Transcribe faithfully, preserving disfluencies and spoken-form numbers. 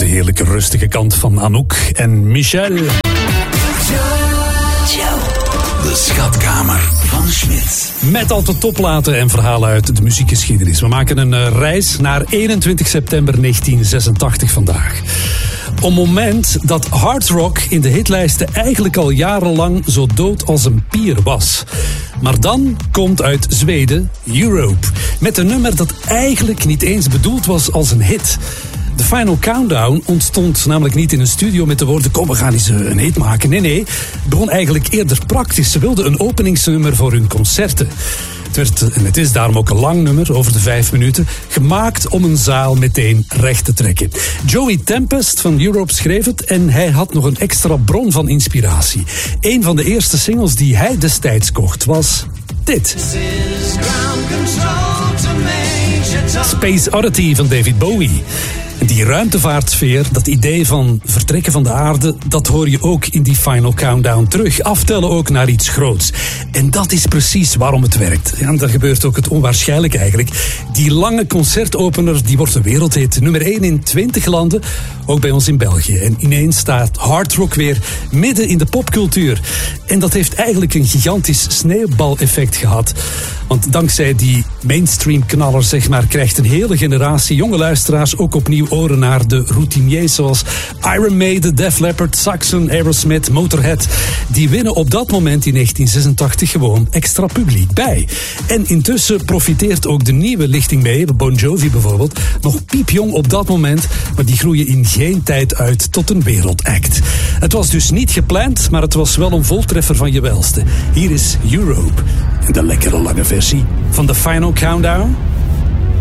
heerlijke rustige kant van Anouk en Michel. De schatkamer van Schmidt. Met altijd topplaten en verhalen uit de muziekgeschiedenis. We maken een uh, reis naar eenentwintig september negentien zesentachtig vandaag. Een moment dat hard rock in de hitlijsten eigenlijk al jarenlang zo dood als een pier was. Maar dan komt uit Zweden Europe. Met een nummer dat eigenlijk niet eens bedoeld was als een hit. De Final Countdown ontstond namelijk niet in een studio met de woorden kom, we gaan eens een hit maken. Nee, nee, het begon eigenlijk eerder praktisch. Ze wilden een openingsnummer voor hun concerten. Het werd, en het is daarom ook een lang nummer, over de vijf minuten, gemaakt om een zaal meteen recht te trekken. Joey Tempest van Europe schreef het en hij had nog een extra bron van inspiratie. Een van de eerste singles die hij destijds kocht was dit. Space Oddity van David Bowie. Die ruimtevaartsfeer, dat idee van vertrekken van de aarde, dat hoor je ook in die Final Countdown terug. Aftellen ook naar iets groots. En dat is precies waarom het werkt. Ja, en dat gebeurt ook het onwaarschijnlijke eigenlijk. Die lange concertopener, die wordt een wereldhit. Nummer één in twintig landen, ook bij ons in België. En ineens staat hard rock weer midden in de popcultuur. En dat heeft eigenlijk een gigantisch sneeuwbaleffect gehad. Want dankzij die mainstream knaller, zeg maar, krijgt een hele generatie jonge luisteraars ook opnieuw oren naar de routiniers zoals Iron Maiden, Def Leppard, Saxon, Aerosmith, Motorhead. Die winnen op dat moment in negentien zesentachtig gewoon extra publiek bij. En intussen profiteert ook de nieuwe lichting mee, Bon Jovi bijvoorbeeld, nog piepjong op dat moment, maar die groeien in geen tijd uit tot een wereldact. Het was dus niet gepland, maar het was wel een voltreffer van je welste. Hier is Europe en de lekkere lange versie van de Final Countdown.